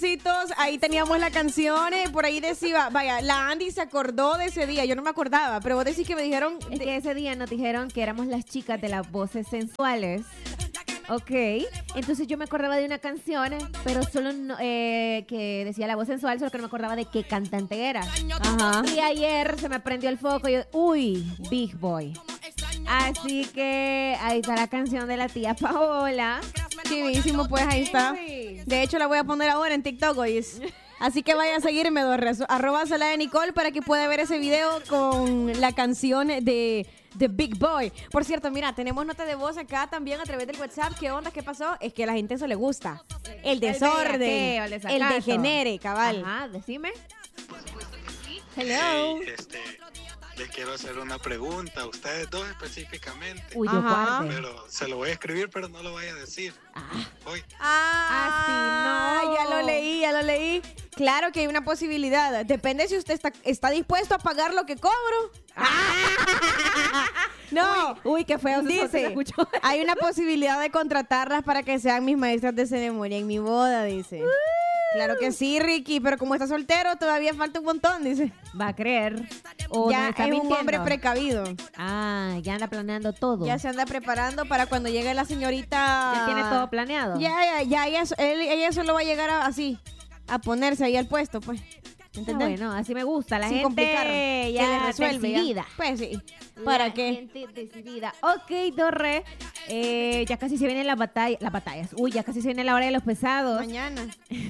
Ahí teníamos la canción, por ahí decía, vaya, la Andy se acordó de ese día, yo no me acordaba, pero vos decís que me dijeron... Es que ese día nos dijeron que éramos las chicas de las voces sensuales. Ok, entonces yo me acordaba de una canción, pero solo que decía la voz sensual, solo que no me acordaba de qué cantante era. Ajá. Y ayer se me prendió el foco y yo, uy, Big Boy. Así que ahí está la canción de la tía Paola. Chivísimo, pues ahí está. De hecho, la voy a poner ahora en TikTok, oís. Así que vaya a seguirme, @SoladeNicole, para que pueda ver ese video con la canción de Big Boy. Por cierto, mira, tenemos nota de voz acá también a través del WhatsApp. ¿Qué onda? ¿Qué pasó? Es que a la gente eso le gusta. El desorden, el degenere, cabal. Ajá, decime. Hello. Les quiero hacer una pregunta a ustedes dos específicamente. Uy, yo guarde. Pero se lo voy a escribir, pero no lo voy a decir. Hoy. No. Ya lo leí. Claro que hay una posibilidad. Depende si usted está dispuesto a pagar lo que cobro. No. Uy, qué feo. Dice, hay una posibilidad de contratarlas para que sean mis maestras de ceremonia en mi boda, dice. Claro que sí, Ricky, pero como está soltero, todavía falta un montón, dice. Va a creer. Ya es un hombre precavido. Ya anda planeando todo. Ya se anda preparando para cuando llegue la señorita. Ya tiene todo planeado. Ya, ella solo va a llegar así, a ponerse ahí al puesto, pues. ¿Entendés? Bueno, así me gusta. La Sin gente complicar, ya que le resuelve. decidida. Pues sí. ¿Para la qué? Gente decidida. Ok, Torre. Ya casi se vienen las batallas. Uy, ya casi se viene la hora de los pesados. Mañana.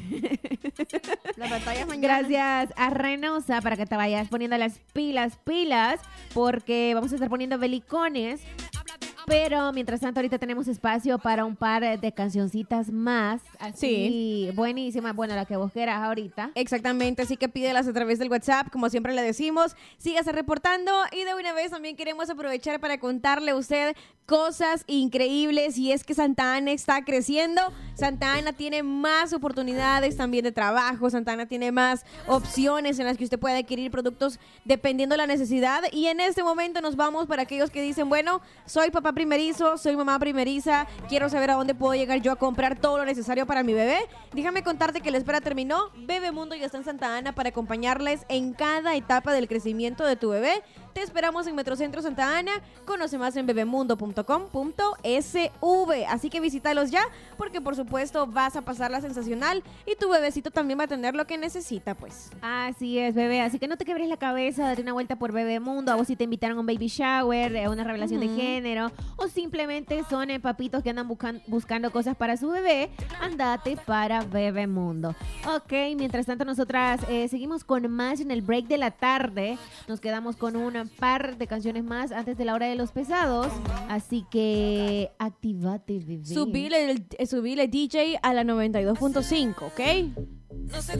Las batallas mañana. Gracias a Reynosa para que te vayas poniendo las pilas, porque vamos a estar poniendo belicones. Pero mientras tanto, ahorita tenemos espacio para un par de cancioncitas más. Así, buenísimas. Bueno, la que vos quieras ahorita. Exactamente, así que pídelas a través del WhatsApp, como siempre le decimos. Sígase reportando y de una vez también queremos aprovechar para contarle a usted cosas increíbles. Y es que Santa Ana está creciendo. Santa Ana tiene más oportunidades también de trabajo. Santa Ana tiene más opciones en las que usted puede adquirir productos dependiendo de la necesidad. Y en este momento nos vamos para aquellos que dicen, bueno, soy papá primerizo, soy mamá primeriza, quiero saber a dónde puedo llegar yo a comprar todo lo necesario para mi bebé. Déjame contarte que la espera terminó. Bebemundo ya está en Santa Ana para acompañarles en cada etapa del crecimiento de tu bebé. Te esperamos en Metrocentro Santa Ana. Conoce más en bebemundo.com.sv. Así que visítalos ya, porque por supuesto vas a pasarla sensacional y tu bebecito también va a tener lo que necesita, pues. Así es, bebé. Así que no te quebres la cabeza, date una vuelta por Bebemundo. A vos si te invitaron a un baby shower, a una revelación de género, o simplemente son papitos que andan buscando cosas para su bebé, andate para Bebemundo. Ok, mientras tanto nosotras seguimos con más en el break de la tarde. Nos quedamos con un par de canciones más antes de la hora de los pesados. Así que activate, bebé. Subile DJ a la 92.5, ¿ok? No sé